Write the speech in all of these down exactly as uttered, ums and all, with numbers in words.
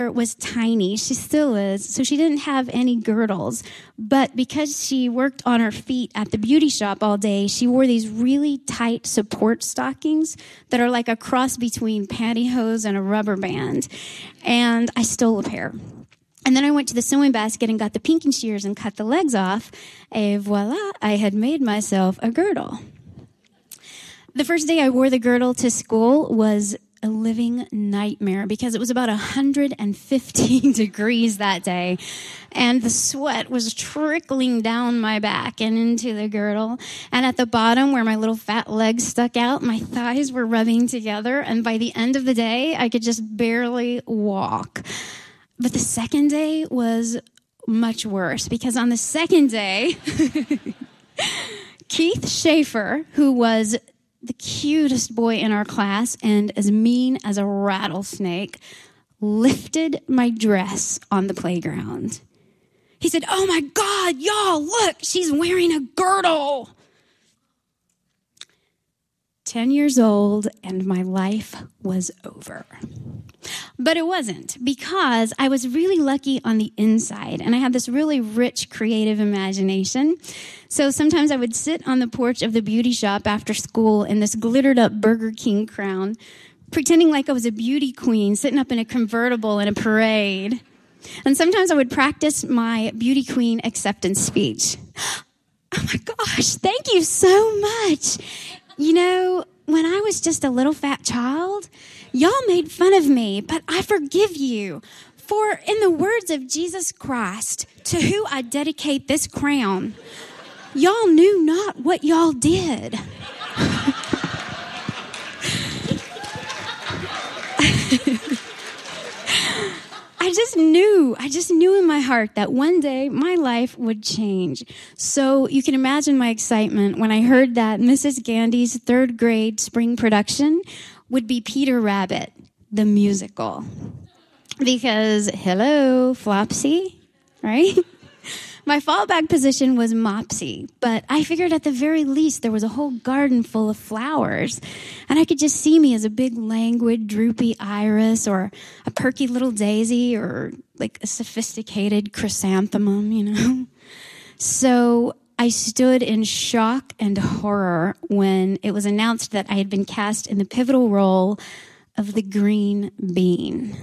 was tiny. She still is. So she didn't have any girdles. But because she worked on her feet at the beauty shop all day, she wore these really tight support stockings that are like a cross between pantyhose and a rubber band. And I stole a pair. And then I went to the sewing basket and got the pinking shears and cut the legs off. Et voila, I had made myself a girdle. The first day I wore the girdle to school was a living nightmare because it was about one hundred fifteen degrees that day, and the sweat was trickling down my back and into the girdle. And at the bottom where my little fat legs stuck out, my thighs were rubbing together, and by the end of the day, I could just barely walk. But the second day was much worse because on the second day, Keith Schaefer, who was the cutest boy in our class and as mean as a rattlesnake, lifted my dress on the playground. He said, "Oh my God, y'all, look, she's wearing a girdle." Ten years old and my life was over. But it wasn't, because I was really lucky on the inside, and I had this really rich, creative imagination. So sometimes I would sit on the porch of the beauty shop after school in this glittered-up Burger King crown, pretending like I was a beauty queen sitting up in a convertible in a parade. And sometimes I would practice my beauty queen acceptance speech. Oh my gosh, thank you so much. You know, when I was just a little fat child, y'all made fun of me, but I forgive you. For in the words of Jesus Christ, to who I dedicate this crown, y'all knew not what y'all did. I just knew, I just knew in my heart that one day my life would change. So you can imagine my excitement when I heard that Missus Gandy's third grade spring production would be Peter Rabbit, the musical. Because, hello, Flopsy, right? My fallback position was Mopsy, but I figured at the very least there was a whole garden full of flowers, and I could just see me as a big, languid, droopy iris, or a perky little daisy, or like a sophisticated chrysanthemum, you know? So I stood in shock and horror when it was announced that I had been cast in the pivotal role of the Green Bean.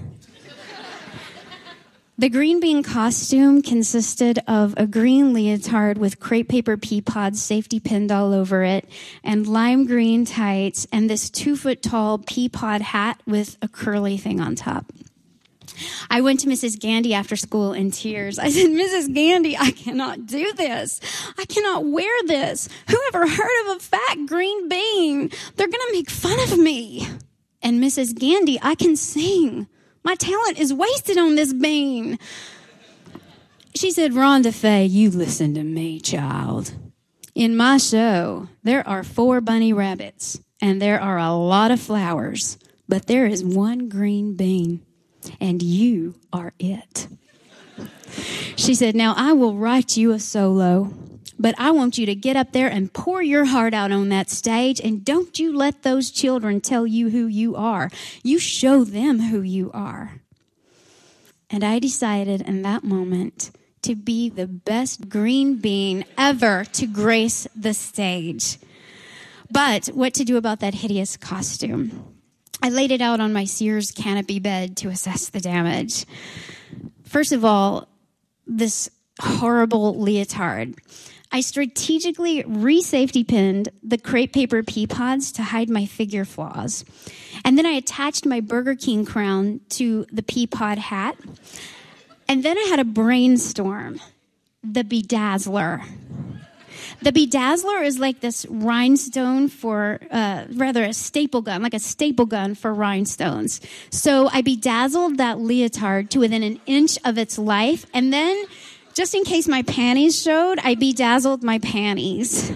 The green bean costume consisted of a green leotard with crepe paper pea pods safety pinned all over it, and lime green tights, and this two-foot-tall pea pod hat with a curly thing on top. I went to Missus Gandy after school in tears. I said, "Missus Gandy, I cannot do this. I cannot wear this. Who ever heard of a fat green bean? They're going to make fun of me." And Missus Gandy, I can sing. My talent is wasted on this bean. She said, "Rhonda Faye, you listen to me, child. In my show, there are four bunny rabbits, and there are a lot of flowers, but there is one green bean, and you are it." She said, "Now I will write you a solo, but I want you to get up there and pour your heart out on that stage, and don't you let those children tell you who you are. You show them who you are." And I decided in that moment to be the best green bean ever to grace the stage. But what to do about that hideous costume? I laid it out on my Sears canopy bed to assess the damage. First of all, this horrible leotard. I strategically re-safety pinned the crepe paper pea pods to hide my figure flaws. And then I attached my Burger King crown to the pea pod hat. And then I had a brainstorm. The Bedazzler. The Bedazzler is like this rhinestone for, uh, rather a staple gun, like a staple gun for rhinestones. So I bedazzled that leotard to within an inch of its life, and then, just in case my panties showed, I bedazzled my panties.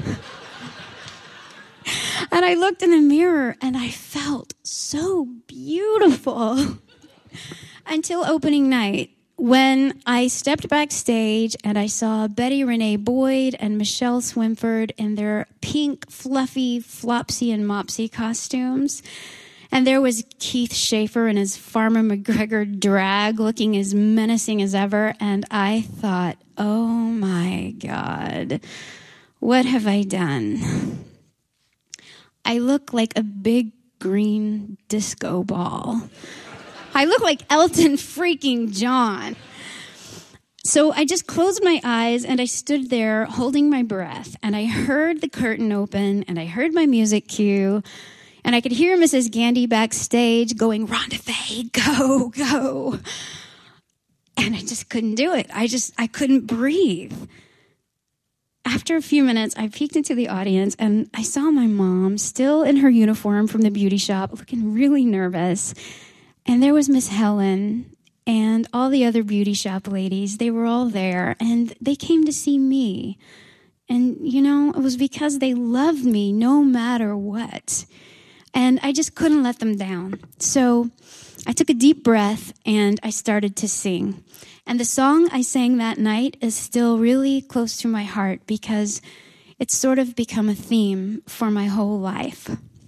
And I looked in the mirror, and I felt so beautiful. Until opening night, when I stepped backstage and I saw Betty Renee Boyd and Michelle Swinford in their pink, fluffy, Flopsy and Mopsy costumes. And there was Keith Schaefer in his Farmer McGregor drag looking as menacing as ever. And I thought, oh my God, what have I done? I look like a big green disco ball. I look like Elton freaking John. So I just closed my eyes and I stood there holding my breath. And I heard the curtain open and I heard my music cue. And I could hear Missus Gandy backstage going, Rhonda Faye, go, go. And I just couldn't do it. I just, I couldn't breathe. After a few minutes, I peeked into the audience and I saw my mom still in her uniform from the beauty shop, looking really nervous. And there was Miss Helen and all the other beauty shop ladies. They were all there and they came to see me. And, you know, it was because they loved me no matter what. And I just couldn't let them down. So I took a deep breath and I started to sing. And the song I sang that night is still really close to my heart because it's sort of become a theme for my whole life.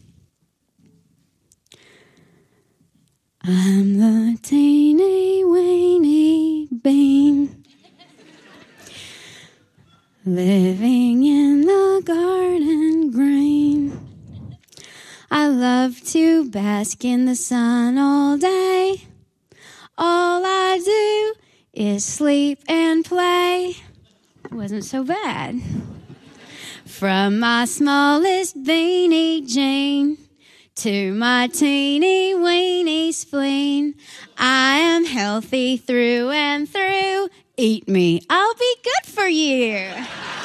I'm the teeny weeny bean living in the garden green. I love to bask in the sun all day. All I do is sleep and play. It wasn't so bad. From my smallest beanie Jane to my teeny weeny spleen, I am healthy through and through. Eat me, I'll be good for you.